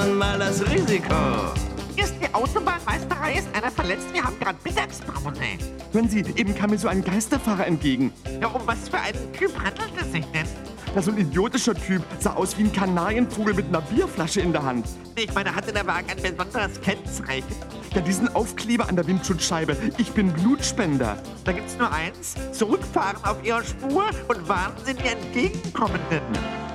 Mal das Risiko. Hier ist die Autobahnmeisterei, ist einer verletzt? Wir haben gerade Mittagspause. Hören Sie, eben kam mir so ein Geisterfahrer entgegen. Ja, um was für einen Typ handelt es sich denn? Na, so ein idiotischer Typ, sah aus wie ein Kanarienvogel mit einer Bierflasche in der Hand. Ich meine, hatte der Wagen ein besonderes Kennzeichen? Ja, diesen Aufkleber an der Windschutzscheibe. Ich bin Blutspender. Da gibt's nur eins: Zurückfahren auf Ihrer Spur und warnen Sie die Entgegenkommenden.